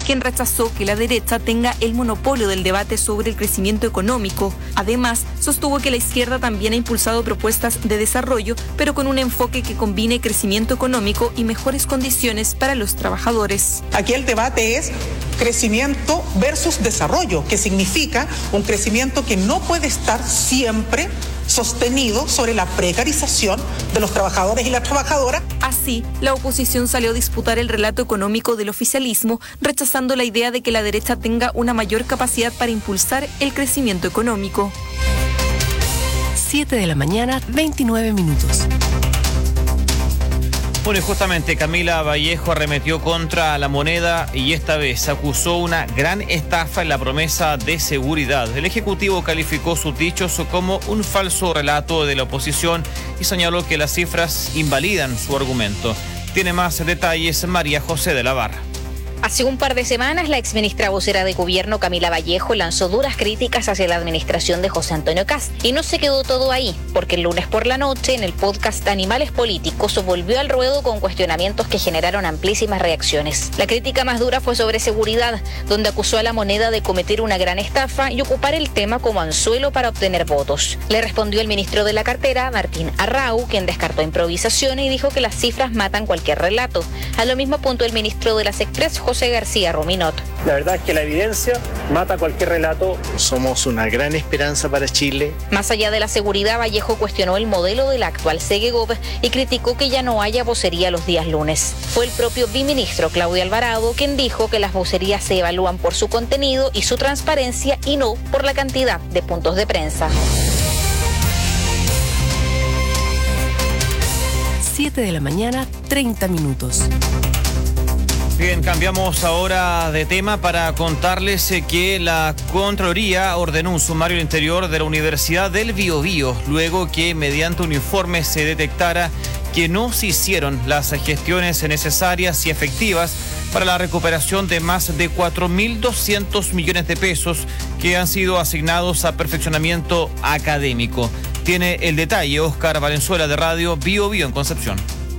quien rechazó que la derecha tenga el monopolio del debate sobre el crecimiento económico. Además, sostuvo que la izquierda también ha impulsado propuestas de desarrollo, pero con un enfoque que combine crecimiento económico y mejores condiciones para los trabajadores. Aquí el debate es crecimiento versus desarrollo, que significa un crecimiento que no puede estar siempre sostenido sobre la precarización de los trabajadores y las trabajadoras. Así, la oposición salió a disputar el relato económico del oficialismo, rechazando la idea de que la derecha tenga una mayor capacidad para impulsar el crecimiento económico. 7 de la mañana, 29 minutos. Bueno, y justamente Camila Vallejo arremetió contra la moneda y esta vez acusó una gran estafa en la promesa de seguridad. El Ejecutivo calificó sus dichos como un falso relato de la oposición y señaló que las cifras invalidan su argumento. Tiene más detalles María José de la Barra. Hace un par de semanas, la exministra vocera de gobierno, Camila Vallejo, lanzó duras críticas hacia la administración de José Antonio Kast. Y no se quedó todo ahí, porque el lunes por la noche, en el podcast Animales Políticos, volvió al ruedo con cuestionamientos que generaron amplísimas reacciones. La crítica más dura fue sobre seguridad, donde acusó a la moneda de cometer una gran estafa y ocupar el tema como anzuelo para obtener votos. Le respondió el ministro de la cartera, Martín Arrau, quien descartó improvisación y dijo que las cifras matan cualquier relato. A lo mismo apuntó el ministro de las Express, José García Rominot. La verdad es que la evidencia mata cualquier relato. Somos una gran esperanza para Chile. Más allá de la seguridad, Vallejo cuestionó el modelo de la actual Segegov y criticó que ya no haya vocería los días lunes. Fue el propio viceministro Claudio Alvarado quien dijo que las vocerías se evalúan por su contenido y su transparencia y no por la cantidad de puntos de prensa. 7 de la mañana, 30 minutos. Bien, cambiamos ahora de tema para contarles que la Contraloría ordenó un sumario al interior de la Universidad del Biobío, luego que mediante un informe se detectara que no se hicieron las gestiones necesarias y efectivas para la recuperación de más de 4.200 millones de pesos que han sido asignados a perfeccionamiento académico. Tiene el detalle Oscar Valenzuela de Radio Biobío en Concepción.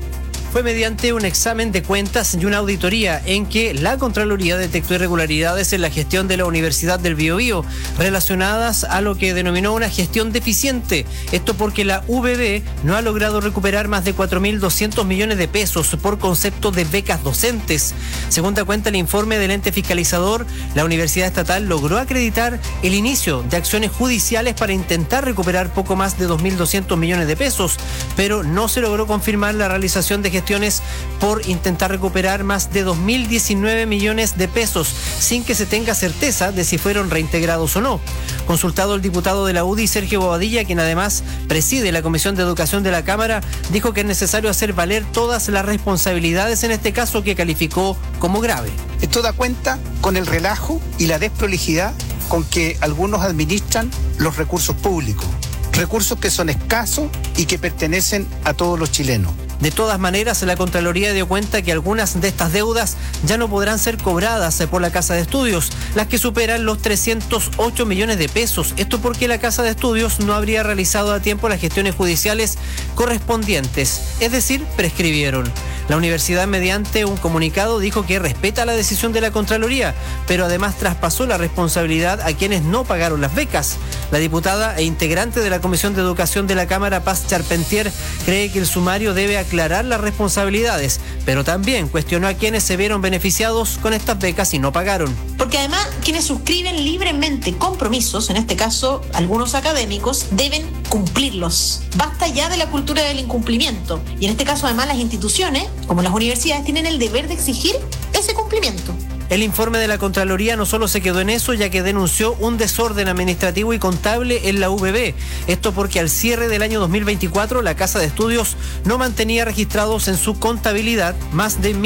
Fue mediante un examen de cuentas y una auditoría en que la Contraloría detectó irregularidades en la gestión de la Universidad del Biobío relacionadas a lo que denominó una gestión deficiente. Esto porque la UBB no ha logrado recuperar más de 4.200 millones de pesos por concepto de becas docentes. Según da cuenta el informe del ente fiscalizador, la Universidad Estatal logró acreditar el inicio de acciones judiciales para intentar recuperar poco más de 2.200 millones de pesos, pero no se logró confirmar la realización de gestiones por intentar recuperar más de 2.019 millones de pesos sin que se tenga certeza de si fueron reintegrados o no. Consultado el diputado de la UDI, Sergio Bobadilla, quien además preside la Comisión de Educación de la Cámara, dijo que es necesario hacer valer todas las responsabilidades en este caso que calificó como grave. Esto da cuenta con el relajo y la desprolijidad con que algunos administran los recursos públicos, recursos que son escasos y que pertenecen a todos los chilenos. De todas maneras, la Contraloría dio cuenta que algunas de estas deudas ya no podrán ser cobradas por la Casa de Estudios, las que superan los 308 millones de pesos. Esto porque la Casa de Estudios no habría realizado a tiempo las gestiones judiciales correspondientes, es decir, prescribieron. La universidad, mediante un comunicado, dijo que respeta la decisión de la Contraloría, pero además traspasó la responsabilidad a quienes no pagaron las becas. La diputada e integrante de la Comisión de Educación de la Cámara, Paz Charpentier, cree que el sumario debe aclarar las responsabilidades, pero también cuestionó a quienes se vieron beneficiados con estas becas y no pagaron. Porque además quienes suscriben libremente compromisos, en este caso algunos académicos, deben cumplirlos. Basta ya de la cultura del incumplimiento. Y en este caso además las instituciones, como las universidades, tienen el deber de exigir ese cumplimiento. El informe de la Contraloría no solo se quedó en eso, ya que denunció un desorden administrativo y contable en la UBB. Esto porque al cierre del año 2024, la Casa de Estudios no mantenía registrados en su contabilidad más de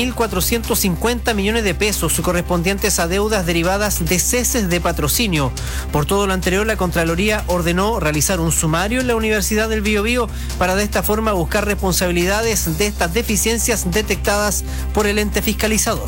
1.450 millones de pesos correspondientes a deudas derivadas de ceses de patrocinio. Por todo lo anterior, la Contraloría ordenó realizar un sumario en la Universidad del Biobío para de esta forma buscar responsabilidades de estas deficiencias detectadas por el ente fiscalizador.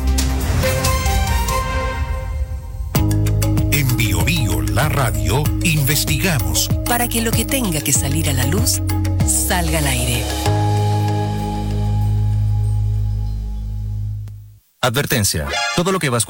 En Bio Bio, la radio, investigamos para que lo que tenga que salir a la luz salga al aire. Advertencia: todo lo que va a escuchar